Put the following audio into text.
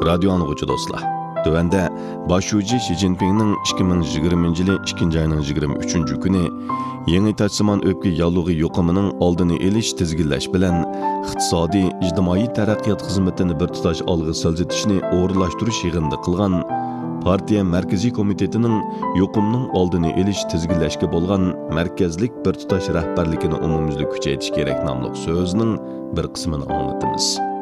Radio anlıqçı dostlar. Tövəndə başçı Xi Jinping'nin 2020 yılı 2 ayının 23 günü yeni taçsiman öpkü yallığı yoqımının aldını eliş tizgillaş bilen iqtisadi, ijtimoiy taraqqiyot xizmatini bir tutash algı siljitishni o'rinlashtirish yig'inida qilgan partiya markaziy komitetining yoqimning oldini elish tizgillashga bo'lgan markazlik bir tutash rahbarligini umumyuzli kuchaytirish kerak nomli so'zining bir qismini anglatamiz.